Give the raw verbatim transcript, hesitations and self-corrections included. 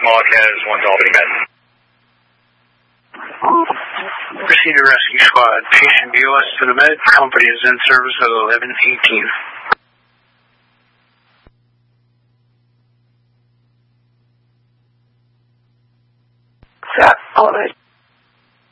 Wildcatters, one to Albany Med. Proceed to rescue squad. Patient B O S to the med. Company is in service at eleven eighteen.